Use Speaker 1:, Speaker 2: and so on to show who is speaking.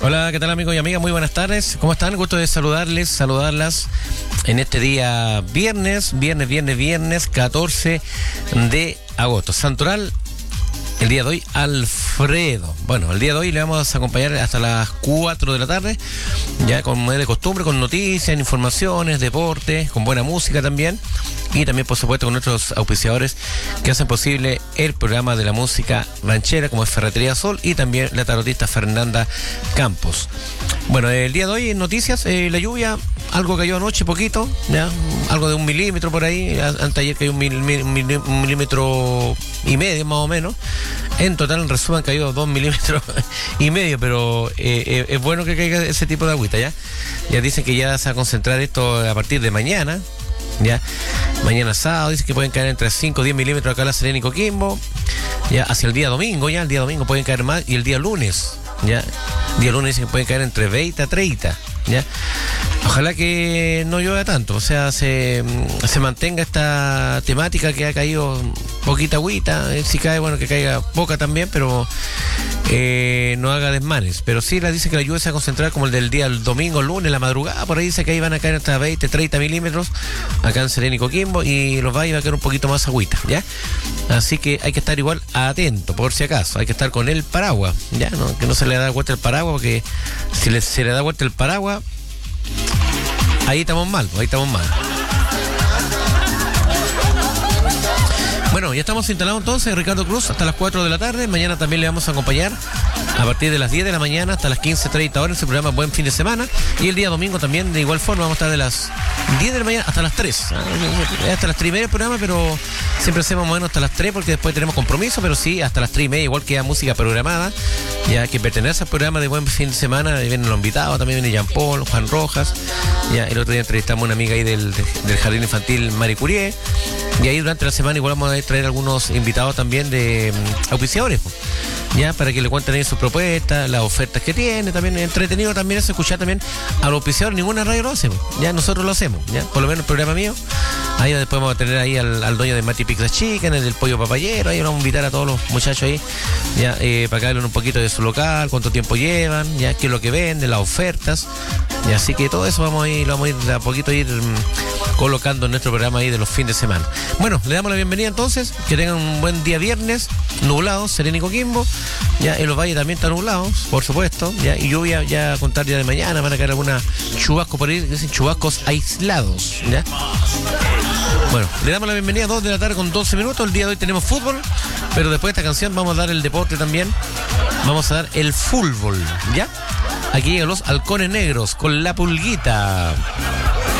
Speaker 1: Hola, ¿qué tal amigos y amigas? Muy buenas tardes. ¿Cómo están? Gusto de saludarlas en este día viernes 14 de agosto. Santoral, el día de hoy, Alfredo. Bueno, el día de hoy le vamos a acompañar hasta las 4 de la tarde, ya como es de costumbre, con noticias, informaciones, deportes, con buena música también. Y también, por supuesto, con nuestros auspiciadores que hacen posible el programa de la música ranchera, como es Ferretería Sol, y también la tarotista Fernanda Campos. Bueno, el día de hoy en noticias, la lluvia, algo cayó anoche, poquito, ya, algo de 1 milímetro por ahí. Anteayer cayó un milímetro y medio más o menos. En total, en resumen, han caído 2 milímetros y medio, pero es bueno que caiga ese tipo de agüita, ¿ya? Ya dicen que ya se va a concentrar esto a partir de mañana, ¿ya? Mañana sábado, dicen que pueden caer entre 5 y 10 milímetros acá en La Serena y Coquimbo, ya hacia el día domingo, ya el día domingo pueden caer más, y el día lunes, ya, el día lunes dicen que pueden caer entre 20 a 30, ya. Ojalá que no llueva tanto, o sea, se mantenga esta temática que ha caído poquita agüita, si cae, bueno, que caiga poca también, pero no haga desmanes. Pero sí, dice que la lluvia se va a concentrar como el del día el domingo, lunes, la madrugada, por ahí dice que ahí van a caer hasta 20, 30 milímetros, acá en Serena y Coquimbo, y los valles va a caer un poquito más agüita, ¿ya? Así que hay que estar igual atento, por si acaso, hay que estar con el paraguas, ¿ya? ¿No? Que no se le da vuelta el paraguas, porque si se le da vuelta el paraguas, ahí estamos mal. Bueno, ya estamos instalados entonces, Ricardo Cruz, hasta las 4 de la tarde. Mañana también le vamos a acompañar a partir de las 10 de la mañana hasta las 15:30 horas en su programa Buen Fin de Semana. Y el día domingo también, de igual forma, vamos a estar de las 10 de la mañana hasta las 3. Hasta las 3:30 el programa, pero siempre hacemos más o menos hasta las 3 porque después tenemos compromiso, pero sí, hasta las 3:30, igual queda música programada, ya que pertenece al programa de Buen Fin de Semana. Ahí vienen los invitados, también viene Jean Paul, Juan Rojas. Ya, el otro día entrevistamos a una amiga ahí del Jardín Infantil, Marie Curie. Y ahí durante la semana igual vamos a traer algunos invitados también de auspiciadores, ya, para que le cuenten ahí sus propuestas, las ofertas que tiene. También entretenido también es escuchar también a los auspiciadores. Ninguna radio lo hace, ya nosotros lo hacemos, ya, por lo menos el programa mío. Ahí después vamos a tener ahí al dueño de Mati Pizza Chicken, el del Pollo Papayero. Ahí vamos a invitar a todos los muchachos ahí, ya, para que hablen un poquito de su local, cuánto tiempo llevan, ya, qué es lo que venden, las ofertas. Y así que todo eso vamos a ir de a poquito colocando en nuestro programa ahí de los fines de semana. Bueno, le damos la bienvenida entonces, que tengan un buen día viernes, nublados, Serena y Coquimbo, ya, en los valles también están nublados, por supuesto, ya, y lluvia ya a contar día de mañana, van a caer algunas chubascos por ahí, dicen chubascos aislados, ya. Bueno, le damos la bienvenida a 2 de la tarde con 12 minutos, el día de hoy tenemos fútbol, pero después de esta canción vamos a dar el deporte también, vamos a dar el fútbol, ya. Aquí llegan los halcones negros con la pulguita.